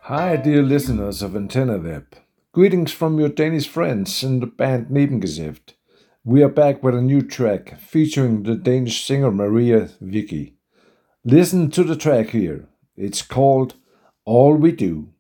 Hi, dear listeners of Antenna Web. Greetings from your Danish friends in the band Nebengeseft. We are back with a new track featuring the Danish singer Maria Vicky. Listen to the track here. It's called All We Do.